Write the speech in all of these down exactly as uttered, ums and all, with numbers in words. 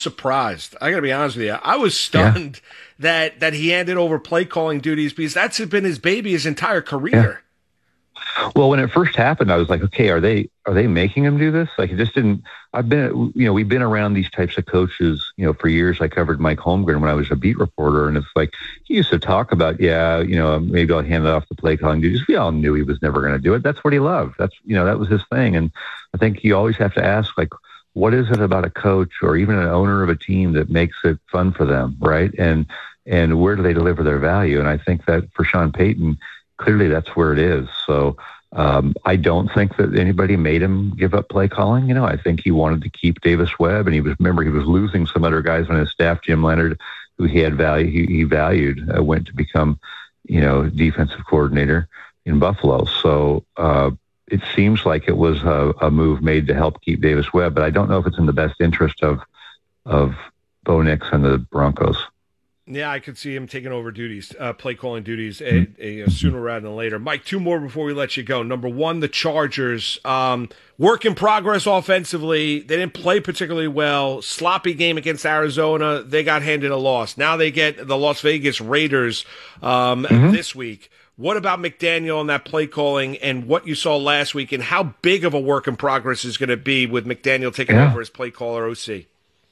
surprised. I got to be honest with you. I was Yeah. stunned that that he handed over play calling duties because that's been his baby his entire Yeah. career. Well, when it first happened, I was like, okay, are they are they making him do this? Like, it just didn't. I've been, you know, we've been around these types of coaches, you know, for years. I covered Mike Holmgren when I was a beat reporter, and it's like he used to talk about, yeah, you know, maybe I'll hand it off the play calling duties. We all knew he was never going to do it. That's what he loved. That's, you know, that was his thing. And I think you always have to ask, like, what is it about a coach or even an owner of a team that makes it fun for them, right? And and where do they deliver their value? And I think that for Sean Payton, clearly that's where it is. So um, I don't think that anybody made him give up play calling. You know, I think he wanted to keep Davis Webb, and he was, remember, he was losing some other guys on his staff. Jim Leonard, who he had value, he, he valued, uh, went to become, you know, defensive coordinator in Buffalo. So uh, it seems like it was a, a move made to help keep Davis Webb, but I don't know if it's in the best interest of of Bo Nix and the Broncos. Yeah, I could see him taking over duties, uh, play calling duties, a, a, a sooner rather than later. Mike, two more before we let you go. Number one, the Chargers, um, work in progress offensively. They didn't play particularly well. Sloppy game against Arizona. They got handed a loss. Now they get the Las Vegas Raiders um, mm-hmm. this week. What about McDaniel and that play calling and what you saw last week, and how big of a work in progress is going to be with McDaniel taking yeah. over as play caller O C?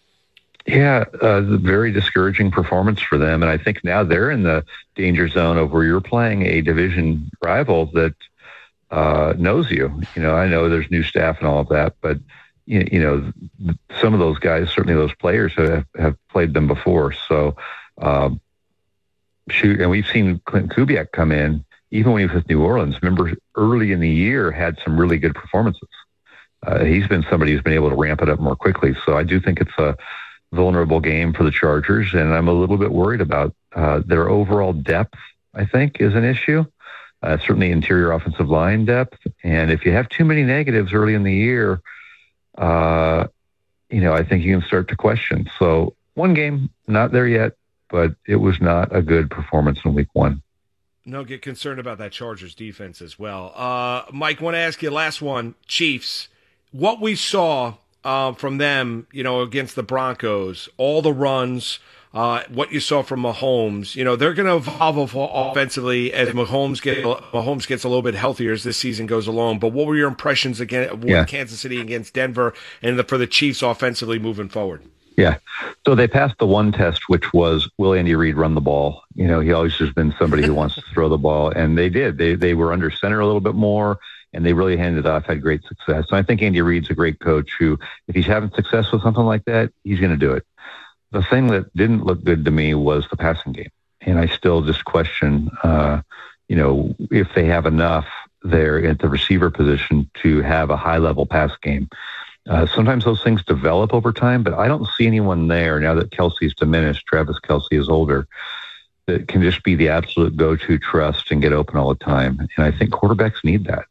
Yeah, uh, very discouraging performance for them. And I think now they're in the danger zone of where you're playing a division rival that uh, knows you. You know, I know there's new staff and all of that, but, you, you know, some of those guys, certainly those players have, have played them before. So, um, shoot, and we've seen Clinton Kubiak come in, even when he was with New Orleans. Remember, early in the year, had some really good performances. Uh, he's been somebody who's been able to ramp it up more quickly. So I do think it's a vulnerable game for the Chargers, and I'm a little bit worried about uh, their overall depth, I think, is an issue. Uh, certainly interior offensive line depth. And if you have too many negatives early in the year, uh, you know, I think you can start to question. So one game, not there yet, but it was not a good performance in week one. No, get concerned about that Chargers defense as well. Uh, Mike, want to ask you last one, Chiefs. What we saw uh, from them, you know, against the Broncos, all the runs, uh, what you saw from Mahomes, you know, they're going to evolve offensively as Mahomes, get, Mahomes gets a little bit healthier as this season goes along. But what were your impressions again with yeah. Kansas City against Denver and the, for the Chiefs offensively moving forward? Yeah. So they passed the one test, which was, will Andy Reid run the ball? You know, he always has been somebody who wants to throw the ball. And they did. They they were under center a little bit more, and they really handed it off, had great success. So I think Andy Reid's a great coach who, if he's having success with something like that, he's going to do it. The thing that didn't look good to me was the passing game. And I still just question, uh, you know, if they have enough there at the receiver position to have a high-level pass game. Uh, sometimes those things develop over time, but I don't see anyone there now that Kelsey's diminished. Travis Kelce is older, that can just be the absolute go-to trust and get open all the time. And I think quarterbacks need that.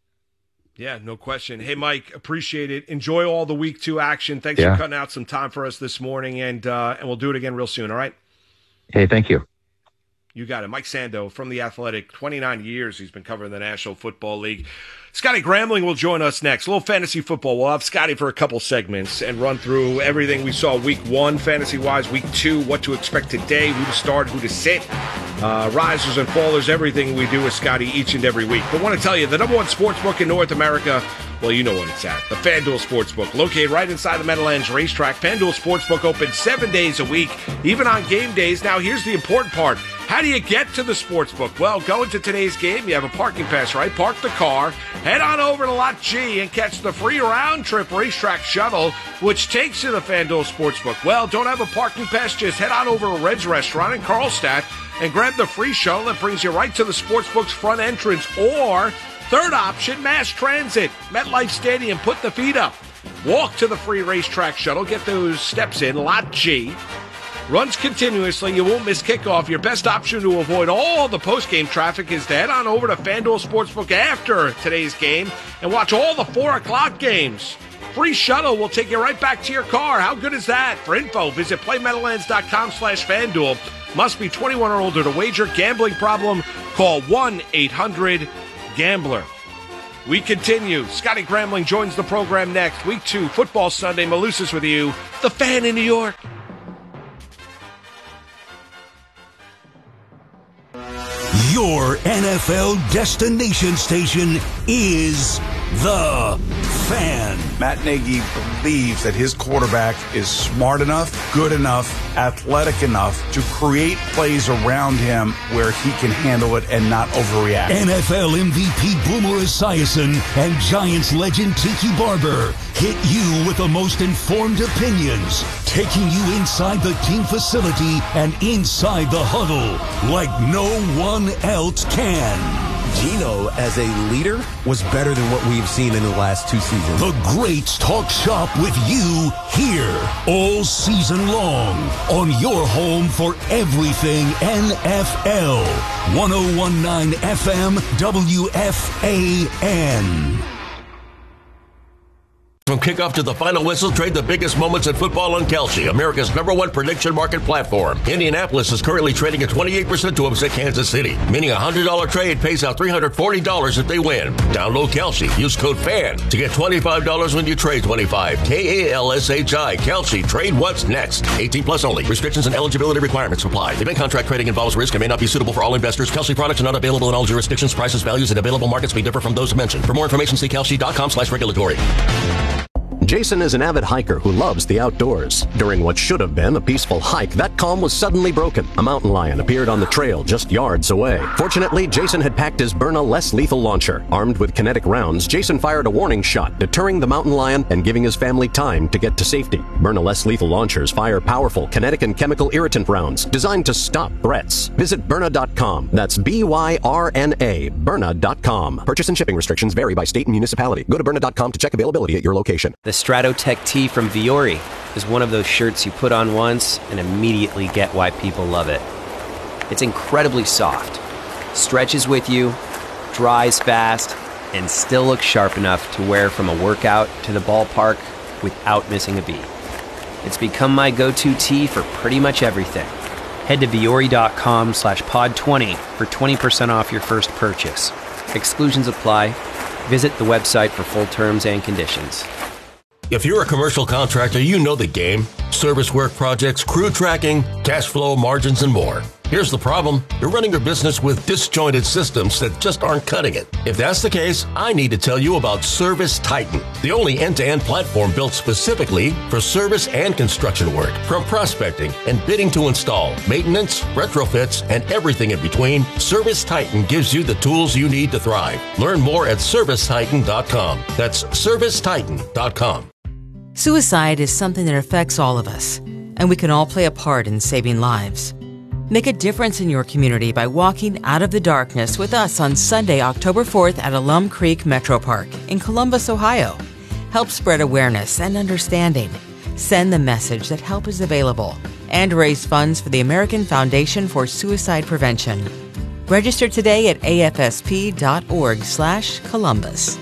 Yeah, no question. Hey, Mike, appreciate it. Enjoy all the week two action. Thanks yeah. for cutting out some time for us this morning, and uh, and we'll do it again real soon, all right? Hey, thank you. You got it. Mike Sando from The Athletic, twenty-nine years he's been covering the National Football League. Scotty Gramling will join us next. A little fantasy football. We'll have Scotty for a couple segments and run through everything we saw week one, fantasy-wise, week two, what to expect today, who to start, who to sit, uh, risers and fallers, everything we do with Scotty each and every week. But I want to tell you, the number one sports book in North America, well, you know what it's at, the FanDuel Sportsbook, located right inside the Meadowlands Racetrack. FanDuel Sportsbook open seven days a week, even on game days. Now, here's the important part. How do you get to the sportsbook? Well, go into today's game. You have a parking pass, right? Park the car, head on over to Lot G and catch the free round-trip racetrack shuttle, which takes you to the FanDuel Sportsbook. Well, don't have a parking pass? Just head on over to Red's Restaurant in Carlstadt and grab the free shuttle that brings you right to the sportsbook's front entrance. Or, third option, mass transit, MetLife Stadium, put the feet up. Walk to the free racetrack shuttle, get those steps in, Lot G. Runs continuously. You won't miss kickoff. Your best option to avoid all the post-game traffic is to head on over to FanDuel Sportsbook after today's game and watch all the four o'clock games. Free shuttle will take you right back to your car. How good is that? For info, visit PlayMeadowlands.com slash FanDuel. Must be twenty-one or older to wager. Gambling problem? Call one eight hundred gambler. We continue. Scotty Gramling joins the program next. Week two, Football Sunday. Malusis with you. The Fan in New York. Your N F L destination station is The Fan. Matt Nagy believes that his quarterback is smart enough, good enough, athletic enough to create plays around him where he can handle it and not overreact. N F L M V P Boomer Esiason and Giants legend Tiki Barber hit you with the most informed opinions, taking you inside the team facility and inside the huddle like no one else can. Geno, as a leader, was better than what we've seen in the last two seasons. The Greats talk shop with you here all season long on your home for everything N F L. one oh one point nine F M W F A N. From kickoff to the final whistle, trade the biggest moments in football on Kalshi, America's number one prediction market platform. Indianapolis is currently trading at twenty-eight percent to upset Kansas City, meaning a one hundred dollars trade pays out three hundred forty dollars if they win. Download Kalshi. Use code FAN to get twenty-five dollars when you trade twenty-five dollars. K A L S H I. Kalshi. Trade what's next. eighteen plus only. Restrictions and eligibility requirements apply. Event contract trading involves risk and may not be suitable for all investors. Kalshi products are not available in all jurisdictions. Prices, values, and available markets may differ from those mentioned. For more information, see kalshi.com slash regulatory. Jason is an avid hiker who loves the outdoors. During what should have been a peaceful hike, that calm was suddenly broken. A mountain lion appeared on the trail just yards away. Fortunately, Jason had packed his Byrna less lethal launcher. Armed with kinetic rounds, Jason fired a warning shot, deterring the mountain lion and giving his family time to get to safety. Byrna less lethal launchers fire powerful kinetic and chemical irritant rounds designed to stop threats. Visit Byrna dot com. That's B Y R N A, Byrna dot com. Purchase and shipping restrictions vary by state and municipality. Go to Byrna dot com to check availability at your location. The Stratotech tee from Viore is one of those shirts you put on once and immediately get why people love it. It's incredibly soft, stretches with you, dries fast, and still looks sharp enough to wear from a workout to the ballpark without missing a beat. It's become my go-to tee for pretty much everything. Head to Viore.com slash pod 20 for twenty percent off your first purchase. Exclusions apply. Visit the website for full terms and conditions. If you're a commercial contractor, you know the game. Service work projects, crew tracking, cash flow, margins, and more. Here's the problem. You're running your business with disjointed systems that just aren't cutting it. If that's the case, I need to tell you about Service Titan, the only end-to-end platform built specifically for service and construction work. From prospecting and bidding to install, maintenance, retrofits, and everything in between, Service Titan gives you the tools you need to thrive. Learn more at service titan dot com. That's service titan dot com. Suicide is something that affects all of us, and we can all play a part in saving lives. Make a difference in your community by walking out of the darkness with us on Sunday, October fourth at Alum Creek Metro Park in Columbus, Ohio. Help spread awareness and understanding. Send the message that help is available and raise funds for the American Foundation for Suicide Prevention. Register today at A F S P dot org slash Columbus.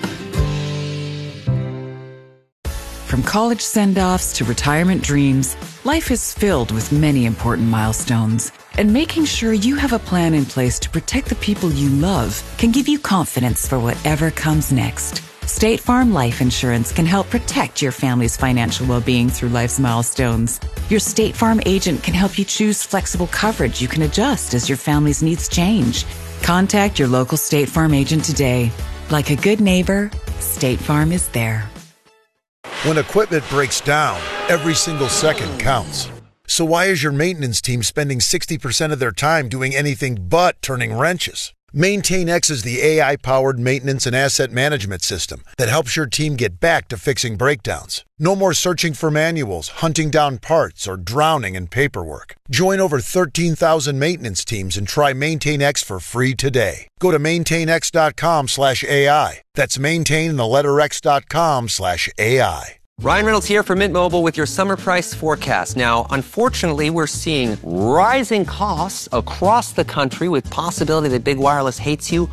From college send-offs to retirement dreams, life is filled with many important milestones. And making sure you have a plan in place to protect the people you love can give you confidence for whatever comes next. State Farm Life Insurance can help protect your family's financial well-being through life's milestones. Your State Farm agent can help you choose flexible coverage you can adjust as your family's needs change. Contact your local State Farm agent today. Like a good neighbor, State Farm is there. When equipment breaks down, every single second counts. So why is your maintenance team spending sixty percent of their time doing anything but turning wrenches? MaintainX is the A I-powered maintenance and asset management system that helps your team get back to fixing breakdowns. No more searching for manuals, hunting down parts, or drowning in paperwork. Join over thirteen thousand maintenance teams and try MaintainX for free today. Go to maintainx.com slash AI. That's maintain the letter x.com slash AI. Ryan Reynolds here for Mint Mobile with your summer price forecast. Now, unfortunately, we're seeing rising costs across the country with possibility that big wireless hates you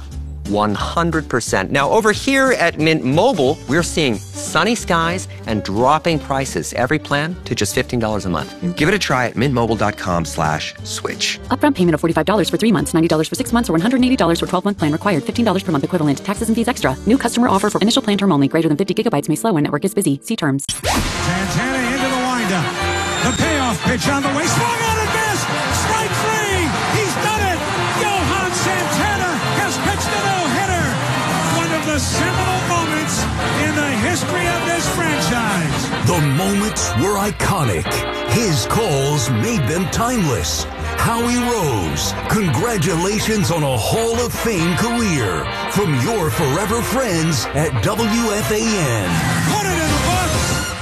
one hundred percent. Now, over here at Mint Mobile, we're seeing sunny skies and dropping prices. Every plan to just fifteen dollars a month. Give it a try at mintmobile.com slash switch. Upfront payment of forty-five dollars for three months, ninety dollars for six months, or one hundred eighty dollars for twelve-month plan required. fifteen dollars per month equivalent. Taxes and fees extra. New customer offer for initial plan term only. Greater than fifty gigabytes may slow when network is busy. See terms. Santana into the windup. The payoff pitch on the way. Swung on and missed. Strike three. He's done it. Johan Santana has pitched a no-hitter. One of the seminal moments in the history of this franchise. The moments were iconic. His calls made them timeless. Howie Rose, congratulations on a Hall of Fame career from your forever friends at W F A N. Put it in the books.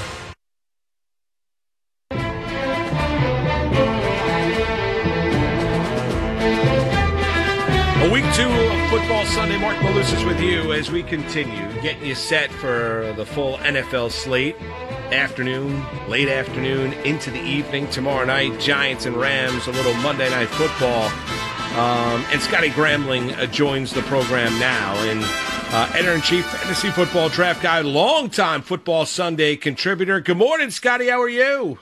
A week two of Football Sunday. Mark Malus is with you as we continue getting you set for the full N F L slate. Afternoon, late afternoon, into the evening. Tomorrow night, Giants and Rams, a little Monday Night Football. Um, and Scotty Gramling uh, joins the program now. And uh, editor-in-chief, fantasy football draft guy, longtime Football Sunday contributor. Good morning, Scotty. How are you?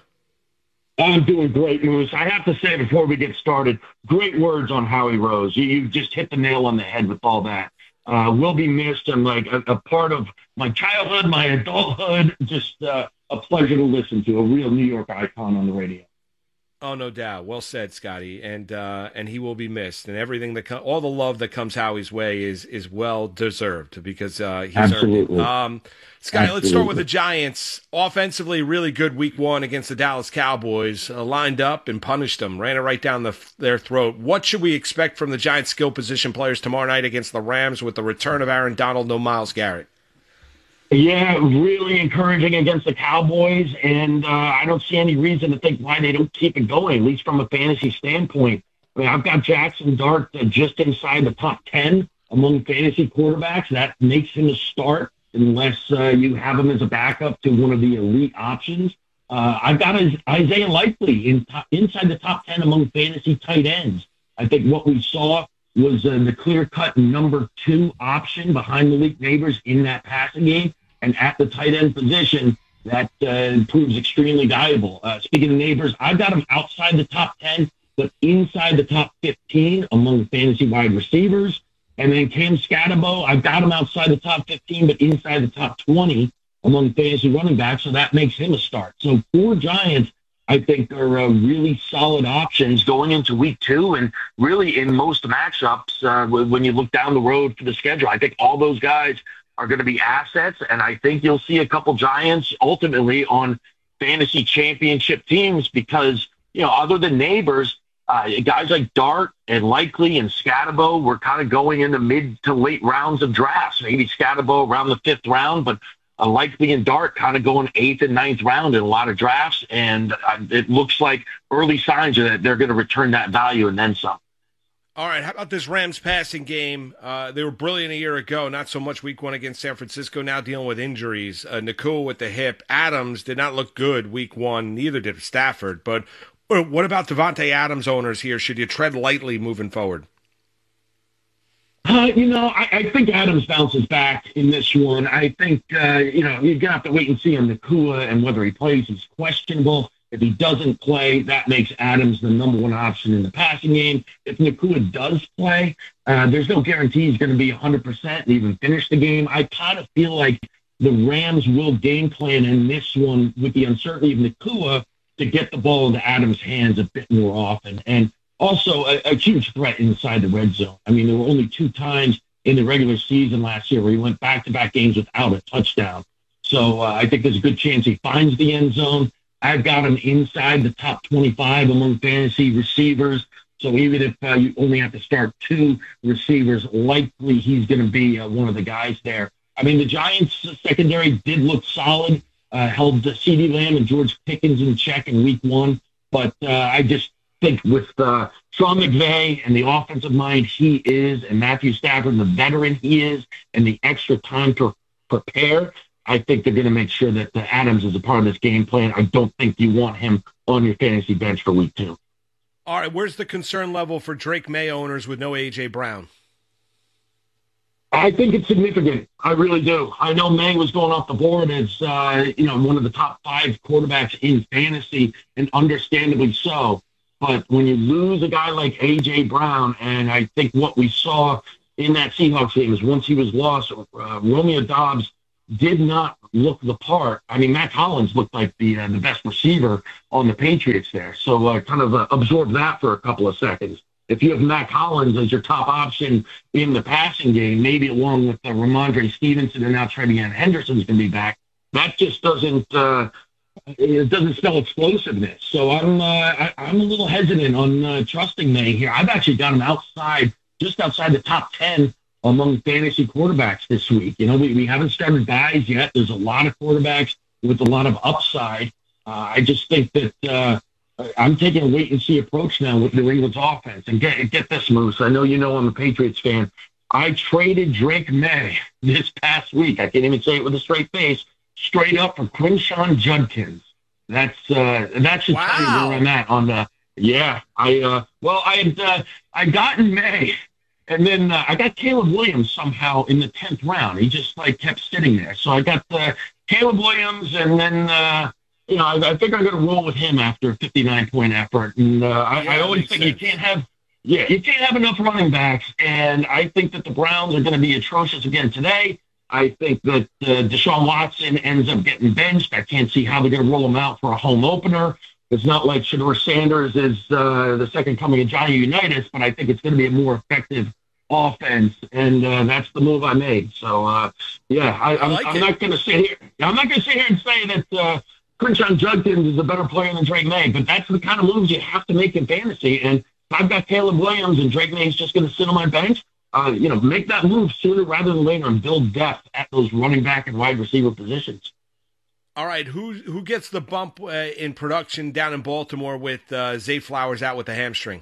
I'm doing great, Moose. I have to say before we get started, great words on Howie Rose. You, you just hit the nail on the head with all that. Uh, will be missed and like a, a part of my childhood, my adulthood. Just uh, a pleasure to listen to. A real New York icon on the radio. Oh, no doubt. Well said, Scotty. And uh, and he will be missed. And everything that com- all the love that comes Howie's way is is well deserved because uh, he's Absolutely. earned it. Um, Scotty, Absolutely. Let's start with the Giants. Offensively, really good week one against the Dallas Cowboys. Uh, lined up and punished them, ran it right down the, their throat. What should we expect from the Giants' skill position players tomorrow night against the Rams with the return of Aaron Donald, no Myles Garrett? Yeah, really encouraging against the Cowboys, and uh, I don't see any reason to think why they don't keep it going, at least from a fantasy standpoint. I mean, I've got Jackson Dart uh, just inside the top ten among fantasy quarterbacks. That makes him a start unless uh, you have him as a backup to one of the elite options. Uh, I've got Isaiah Likely in top, inside the top ten among fantasy tight ends. I think what we saw was uh, the clear-cut number two option behind Malik Nabers in that passing game. And at the tight end position, that uh, proves extremely valuable. Uh, speaking of Nabers, I've got him outside the top ten, but inside the top fifteen among fantasy wide receivers. And then Cam Scatterbo, I've got him outside the top fifteen, but inside the top twenty among fantasy running backs, so that makes him a start. So four Giants, I think, are uh, really solid options going into week two, and really in most matchups, uh, when you look down the road for the schedule, I think all those guys are going to be assets, and I think you'll see a couple Giants ultimately on fantasy championship teams because, you know, other than Nabers, uh, guys like Dart and Likely and Scatterbo were kind of going in the mid to late rounds of drafts. Maybe Scatterbo around the fifth round, but uh, Likely and Dart kind of going eighth and ninth round in a lot of drafts, and uh, it looks like early signs are that they're going to return that value and then some. All right, how about this Rams passing game? Uh, they were brilliant a year ago, not so much week one against San Francisco, now dealing with injuries. Uh, Nakua with the hip. Adams did not look good week one, neither did Stafford. But what about Devontae Adams owners here? Should you tread lightly moving forward? Uh, you know, I, I think Adams bounces back in this one. I think, uh, you know, you're going to have to wait and see on Nakua and whether he plays. He's questionable. If he doesn't play, that makes Adams the number one option in the passing game. If Nakua does play, uh, there's no guarantee he's going to be one hundred percent and even finish the game. I kind of feel like the Rams will game plan in this one with the uncertainty of Nakua to get the ball into Adams' hands a bit more often. And also a, a huge threat inside the red zone. I mean, there were only two times in the regular season last year where he went back-to-back games without a touchdown. So uh, I think there's a good chance he finds the end zone. I've got him inside the top twenty-five among fantasy receivers. So even if uh, you only have to start two receivers, likely he's going to be uh, one of the guys there. I mean, the Giants' secondary did look solid, uh, held CeeDee Lamb and George Pickens in check in week one. But uh, I just think with uh, Sean McVay and the offensive mind he is, and Matthew Stafford, the veteran he is, and the extra time to prepare, I think they're going to make sure that uh, Adams is a part of this game plan. I don't think you want him on your fantasy bench for week two. All right, where's the concern level for Drake May owners with no A J. Brown? I think it's significant. I really do. I know May was going off the board as, uh, you know, one of the top five quarterbacks in fantasy, and understandably so. But when you lose a guy like A J. Brown, and I think what we saw in that Seahawks game is once he was lost, uh, Romeo Doubs did not look the part. I mean, Matt Collins looked like the uh, the best receiver on the Patriots there. So uh, kind of uh, absorb that for a couple of seconds. If you have Matt Collins as your top option in the passing game, maybe along with uh, Ramondre Stevenson and now TreVeyon Henderson's going to be back, that just doesn't uh, it doesn't spell explosiveness. So I'm uh, I, I'm a little hesitant on uh, trusting May here. I've actually got him outside, just outside the top ten among fantasy quarterbacks this week. You know, we, we haven't started buys yet. There's a lot of quarterbacks with a lot of upside. Uh, I just think that uh, I'm taking a wait-and-see approach now with New England's offense. And get get this, Moose. I know you know I'm a Patriots fan. I traded Drake May this past week. I can't even say it with a straight face. Straight up for Quinshawn Judkins. That's uh, that should wow. tell you where I'm at on the. Yeah, I uh, well, I had uh, I gotten May, and then uh, I got Caleb Williams somehow in the tenth round. He just like kept sitting there. So I got uh, Caleb Williams, and then. Uh, You know, I, I think I'm going to roll with him after a fifty-nine point effort. And uh, I, yeah, I always think sense. you can't have, yeah, you can't have enough running backs. And I think that the Browns are going to be atrocious again today. I think that uh, Deshaun Watson ends up getting benched. I can't see how they're going to roll him out for a home opener. It's not like Shedeur Sanders is uh, the second coming of Johnny Unitas, but I think it's going to be a more effective offense, and uh, that's the move I made. So, uh, yeah, I, I'm, I like I'm it. not going to sit here. I'm not going to sit here and say that. Uh, Quinshawn Judkins is a better player than Drake May, but that's the kind of moves you have to make in fantasy. And if I've got Caleb Williams and Drake May's just going to sit on my bench, uh, you know, make that move sooner rather than later and build depth at those running back and wide receiver positions. All right, who who gets the bump uh, in production down in Baltimore with uh, Zay Flowers out with the hamstring?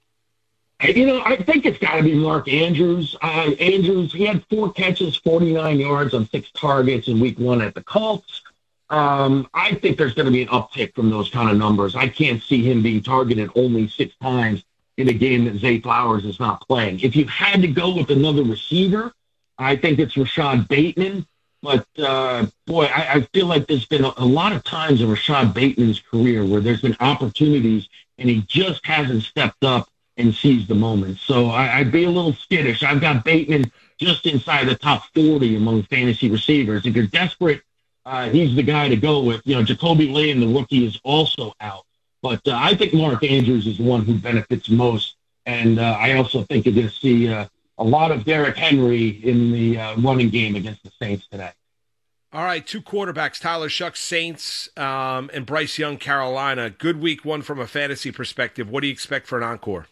Hey, you know, I think it's got to be Mark Andrews. Uh, Andrews, he had four catches, forty-nine yards on six targets in week one at the Colts. Um, I think there's going to be an uptick from those kind of numbers. I can't see him being targeted only six times in a game that Zay Flowers is not playing. If you had to go with another receiver, I think it's Rashad Bateman. But, uh, boy, I, I feel like there's been a, a lot of times in Rashad Bateman's career where there's been opportunities and he just hasn't stepped up and seized the moment. So I, I'd be a little skittish. I've got Bateman just inside the top forty among fantasy receivers. If you're desperate, Uh, he's the guy to go with. You know, Jacoby Lane, the rookie, is also out. But uh, I think Mark Andrews is the one who benefits most. And uh, I also think you're going to see uh, a lot of Derrick Henry in the uh, running game against the Saints today. All right, two quarterbacks, Tyler Shuck, Saints, um, and Bryce Young, Carolina. Good week one from a fantasy perspective. What do you expect for an encore?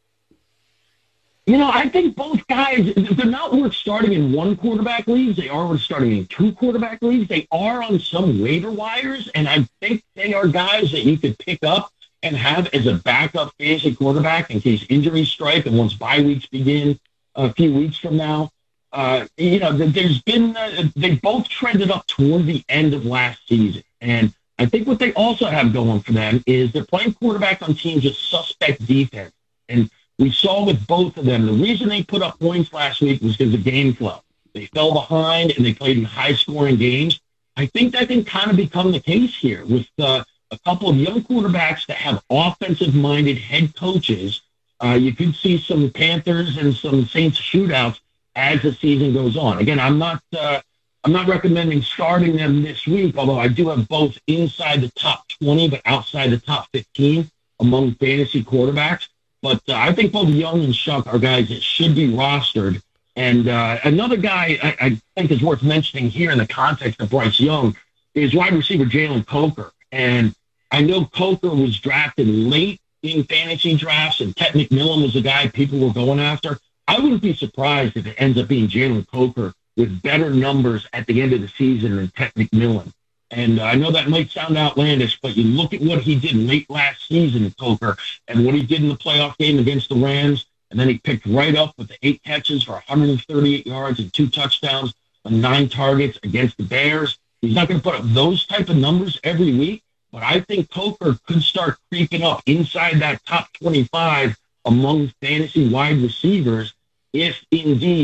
You know, I think both guys, they're not worth starting in one quarterback leagues. They are worth starting in two quarterback leagues. They are on some waiver wires, and I think they are guys that you could pick up and have as a backup fantasy quarterback in case injuries strike and once bye weeks begin a few weeks from now. Uh, you know, there's been, uh, they both trended up toward the end of last season. And I think what they also have going for them is they're playing quarterback on teams with suspect defense. And we saw with both of them, the reason they put up points last week was because of game flow. They fell behind and they played in high-scoring games. I think that can kind of become the case here with uh, a couple of young quarterbacks that have offensive-minded head coaches. Uh, you could see some Panthers and some Saints shootouts as the season goes on. Again, I'm not uh, I'm not recommending starting them this week, although I do have both inside the top twenty but outside the top fifteen among fantasy quarterbacks. But uh, I think both Young and Shuck are guys that should be rostered. And uh, another guy I, I think is worth mentioning here in the context of Bryce Young is wide receiver Jalen Coker. And I know Coker was drafted late in fantasy drafts, and Ted McMillan was the guy people were going after. I wouldn't be surprised if it ends up being Jalen Coker with better numbers at the end of the season than Ted McMillan. And uh, I know that might sound outlandish, but you look at what he did late last season in Coker and what he did in the playoff game against the Rams, and then he picked right up with the eight catches for one hundred thirty-eight yards and two touchdowns on nine targets against the Bears. He's not going to put up those type of numbers every week, but I think Coker could start creeping up inside that top twenty-five among fantasy wide receivers if indeed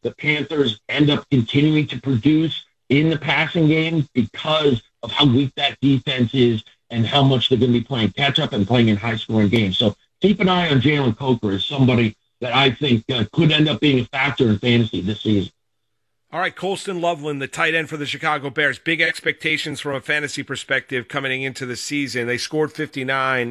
the Panthers end up continuing to produce in the passing game because of how weak that defense is and how much they're going to be playing catch-up and playing in high-scoring games. So keep an eye on Jalen Coker as somebody that I think uh, could end up being a factor in fantasy this season. All right, Colston Loveland, the tight end for the Chicago Bears. Big expectations from a fantasy perspective coming into the season. They scored fifty-nine